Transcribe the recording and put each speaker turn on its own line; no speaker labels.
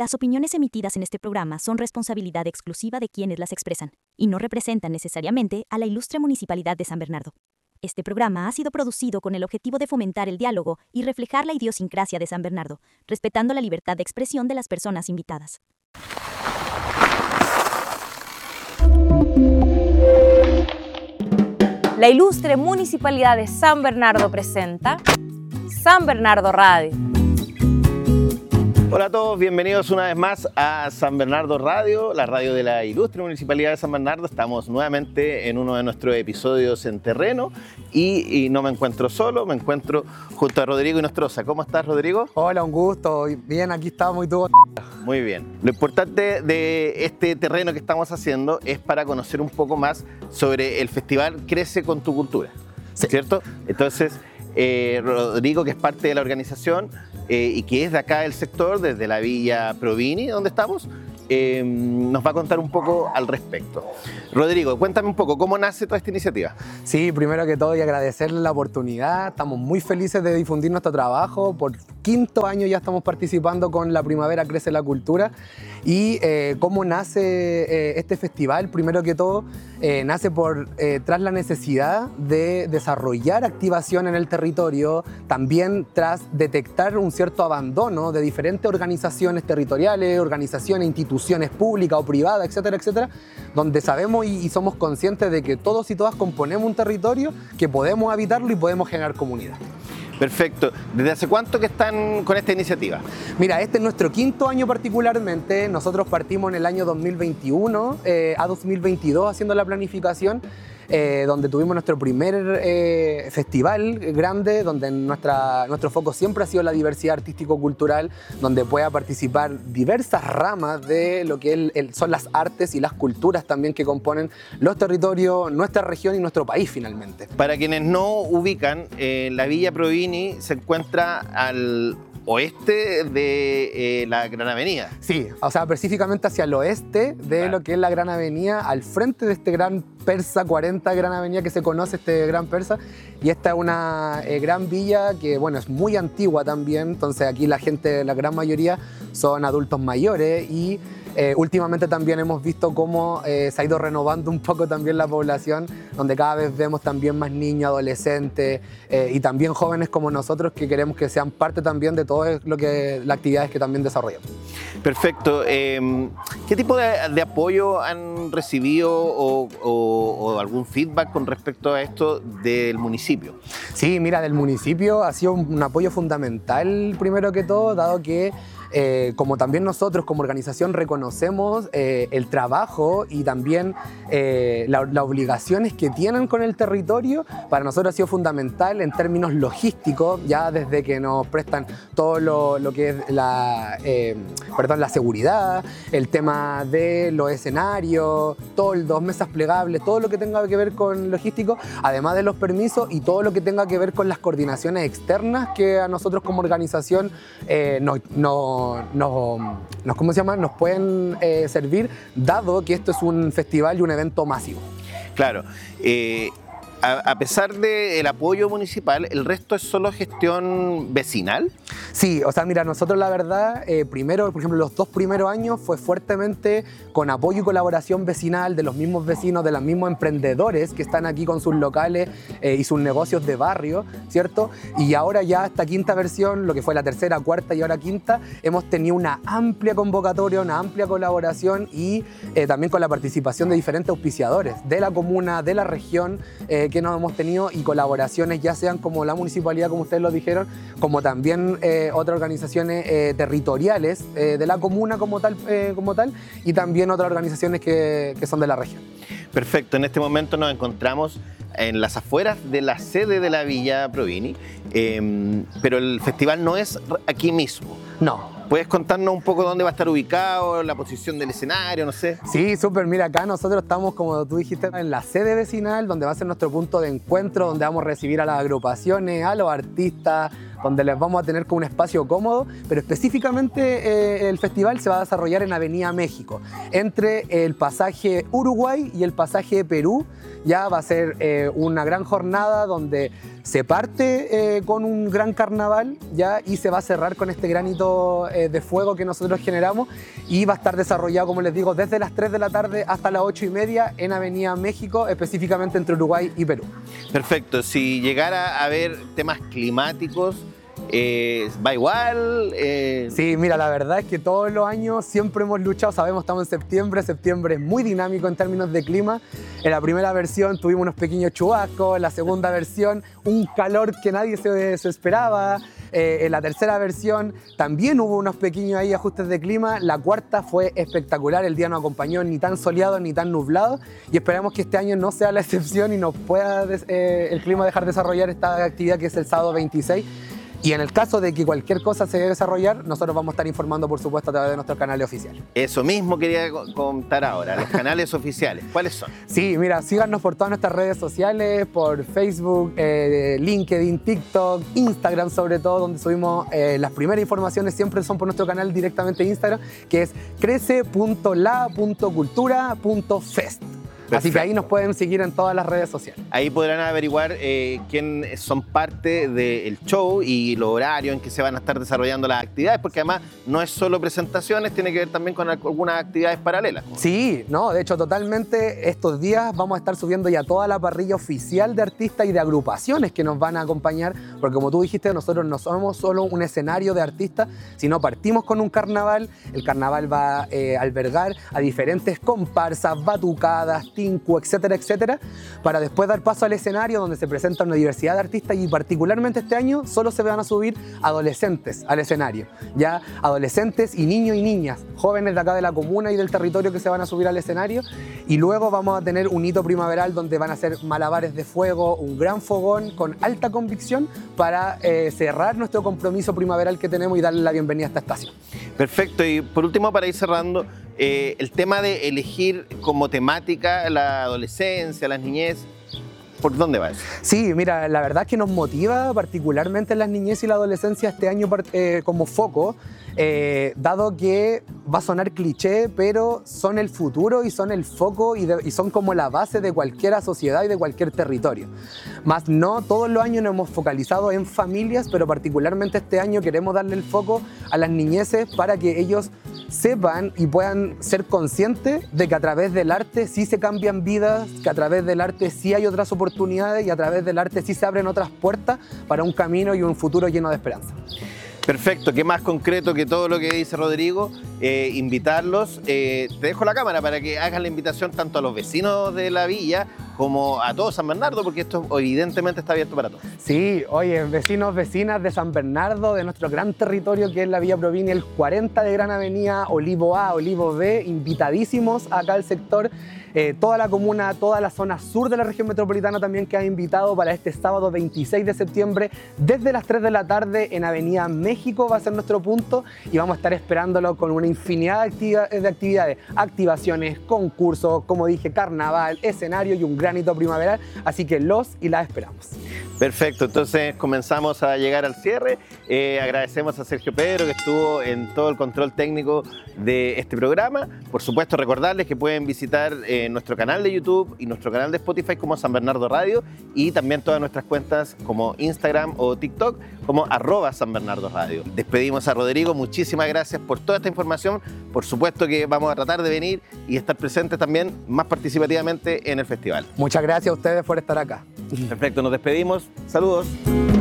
Las opiniones emitidas en este programa son responsabilidad exclusiva de quienes las expresan, y no representan necesariamente a la Ilustre Municipalidad de San Bernardo. Este programa ha sido producido con el objetivo de fomentar el diálogo y reflejar la idiosincrasia de San Bernardo, respetando la libertad de expresión de las personas invitadas.
La Ilustre Municipalidad de San Bernardo presenta San Bernardo Radio.
Hola a todos, bienvenidos una vez más a San Bernardo Radio, la radio de la Ilustre Municipalidad de San Bernardo. Estamos nuevamente en uno de nuestros episodios en terreno y no me encuentro solo, me encuentro junto a Rodrigo Inostroza. ¿Cómo estás, Rodrigo?
Hola, un gusto. Bien, aquí estamos y tú.
Muy bien. Lo importante de este terreno que estamos haciendo es para conocer un poco más sobre el festival Crece con tu Cultura, sí. ¿Cierto? Entonces, Rodrigo, que es parte de la organización y que es de acá del sector, desde la Villa Provini, donde estamos, nos va a contar un poco al respecto. Rodrigo, cuéntame un poco, ¿cómo nace toda esta iniciativa?
Sí, primero que todo y agradecerle la oportunidad. Estamos muy felices de difundir nuestro trabajo. Por quinto año ya estamos participando con la Primavera Crece la Cultura. Y cómo nace este festival, primero que todo, nace tras la necesidad de desarrollar activación en el territorio, también tras detectar un cierto abandono de diferentes organizaciones territoriales, organizaciones, instituciones públicas o privadas, etcétera, etcétera, donde sabemos y somos conscientes de que todos y todas componemos un territorio, que podemos habitarlo y podemos generar comunidad.
Perfecto. ¿Desde hace cuánto que están con esta iniciativa?
Mira, este es nuestro quinto año particularmente. Nosotros partimos en el año 2021 a 2022 haciendo la planificación, donde tuvimos nuestro primer festival grande, donde nuestro foco siempre ha sido la diversidad artístico-cultural, donde pueda participar diversas ramas de lo que son las artes y las culturas también que componen los territorios, nuestra región y nuestro país finalmente.
Para quienes no ubican, la Villa Provini se encuentra al oeste de la Gran Avenida.
Sí, o sea, específicamente hacia el oeste de lo que es la Gran Avenida, al frente de este gran Persa 40 Gran Avenida que se conoce, este Gran Persa, y esta es una gran villa que, bueno, es muy antigua también, entonces aquí la gente, la gran mayoría, son adultos mayores y últimamente también hemos visto cómo se ha ido renovando un poco también la población, donde cada vez vemos también más niños, adolescentes y también jóvenes como nosotros que queremos que sean parte también de todo las actividades que también desarrollamos.
Perfecto. ¿Qué tipo de apoyo han recibido o algún feedback con respecto a esto del municipio?
Sí, mira, del municipio ha sido un apoyo fundamental primero que todo, dado que como también nosotros como organización reconocemos el trabajo y también las obligaciones que tienen con el territorio, para nosotros ha sido fundamental en términos logísticos, ya desde que nos prestan todo lo que es la seguridad, el tema de los escenarios, todo el 2 mesas plegables, todo lo que tenga que ver con logístico, además de los permisos y todo lo que tenga que ver con las coordinaciones externas que a nosotros como organización nos pueden servir, dado que esto es un festival y un evento masivo.
Claro. A pesar del apoyo municipal, ¿el resto es solo gestión vecinal?
Sí, o sea, mira, nosotros la verdad, primero, por ejemplo, los 2 primeros años fue fuertemente con apoyo y colaboración vecinal de los mismos vecinos, de los mismos emprendedores que están aquí con sus locales y sus negocios de barrio, ¿cierto? Y ahora ya esta quinta versión, lo que fue la tercera, cuarta y ahora quinta, hemos tenido una amplia convocatoria, una amplia colaboración y también con la participación de diferentes auspiciadores de la comuna, de la región, que nos hemos tenido y colaboraciones ya sean como la municipalidad, como ustedes lo dijeron, como también otras organizaciones territoriales de la comuna como tal y también otras organizaciones que son de la región.
Perfecto, en este momento nos encontramos en las afueras de la sede de la Villa Provini, pero el festival no es aquí mismo.
No.
¿Puedes contarnos un poco dónde va a estar ubicado, la posición del escenario, no sé?
Sí, súper. Mira, acá nosotros estamos, como tú dijiste, en la sede vecinal, donde va a ser nuestro punto de encuentro, donde vamos a recibir a las agrupaciones, a los artistas, donde les vamos a tener como un espacio cómodo, pero específicamente el festival se va a desarrollar en Avenida México, entre el pasaje Uruguay y el pasaje Perú. Ya va a ser una gran jornada donde se parte con un gran carnaval ya, y se va a cerrar con este granito de fuego que nosotros generamos, y va a estar desarrollado, como les digo, desde las 3 de la tarde hasta las 8:30 en Avenida México, específicamente entre Uruguay y Perú.
Perfecto. Si llegara a haber temas climáticos, ¿va igual?
Sí, mira, la verdad es que todos los años siempre hemos luchado, sabemos, estamos en septiembre es muy dinámico en términos de clima. En la primera versión tuvimos unos pequeños chubascos, en la segunda versión un calor que nadie se esperaba, en la tercera versión también hubo unos pequeños ahí ajustes de clima, la cuarta fue espectacular, el día nos acompañó ni tan soleado ni tan nublado, y esperamos que este año no sea la excepción y nos pueda el clima dejar desarrollar esta actividad que es el sábado 26. Y en el caso de que cualquier cosa se debe desarrollar, nosotros vamos a estar informando, por supuesto, a través de nuestro canal oficial.
Eso mismo quería contar ahora, los canales oficiales, ¿cuáles son?
Sí, mira, síganos por todas nuestras redes sociales, por Facebook, LinkedIn, TikTok, Instagram sobre todo, donde subimos las primeras informaciones, siempre son por nuestro canal directamente de Instagram, que es crece.la.cultura.fest. Así que ahí nos pueden seguir en todas las redes sociales.
Ahí podrán averiguar quién son parte del show y los horarios en que se van a estar desarrollando las actividades, porque además no es solo presentaciones, tiene que ver también con algunas actividades paralelas.
Sí, no, de hecho totalmente estos días vamos a estar subiendo ya toda la parrilla oficial de artistas y de agrupaciones que nos van a acompañar, porque como tú dijiste, nosotros no somos solo un escenario de artistas, sino partimos con un carnaval. El carnaval va a albergar a diferentes comparsas, batucadas, tinku, etcétera, etcétera, para después dar paso al escenario donde se presenta una diversidad de artistas, y particularmente este año solo se van a subir adolescentes al escenario, ya adolescentes y niños y niñas, jóvenes de acá de la comuna y del territorio que se van a subir al escenario, y luego vamos a tener un hito primaveral donde van a ser malabares de fuego, un gran fogón con alta convicción para cerrar nuestro compromiso primaveral que tenemos y darle la bienvenida a esta estación.
Perfecto, y por último, para ir cerrando, el tema de elegir como temática la adolescencia, las niñez, ¿por dónde va eso?
Sí, mira, la verdad es que nos motiva particularmente en las niñez y la adolescencia este año como foco, dado que va a sonar cliché, pero son el futuro y son el foco y son como la base de cualquier sociedad y de cualquier territorio. Más no todos los años nos hemos focalizado en familias, pero particularmente este año queremos darle el foco a las niñeces para que ellos sepan y puedan ser conscientes de que a través del arte sí se cambian vidas, que a través del arte sí hay otras oportunidades y a través del arte sí se abren otras puertas para un camino y un futuro lleno de esperanza.
Perfecto, qué más concreto que todo lo que dice Rodrigo, invitarlos. Te dejo la cámara para que hagas la invitación tanto a los vecinos de la villa como a todo San Bernardo, porque esto evidentemente está abierto para todos.
Sí, oye, vecinos, vecinas de San Bernardo, de nuestro gran territorio que es la Villa Provincia, el 40 de Gran Avenida, Olivo A, Olivo B, invitadísimos acá al sector. Toda la comuna, toda la zona sur de la región metropolitana también queda invitado para este sábado 26 de septiembre desde las 3 de la tarde en Avenida México va a ser nuestro punto, y vamos a estar esperándolo con una infinidad de actividades, activaciones, concursos, como dije, carnaval, escenario y un gran hito primaveral, así que los y las esperamos.
Perfecto, entonces comenzamos a llegar al cierre. Agradecemos a Sergio Pedro que estuvo en todo el control técnico de este programa. Por supuesto, recordarles que pueden visitar nuestro canal de YouTube y nuestro canal de Spotify como San Bernardo Radio, y también todas nuestras cuentas como Instagram o TikTok como @SanBernardoRadio. Despedimos a Rodrigo, muchísimas gracias por toda esta información. Por supuesto que vamos a tratar de venir y estar presentes también más participativamente en el festival.
Muchas gracias a ustedes por estar acá.
Perfecto, nos despedimos. Saludos.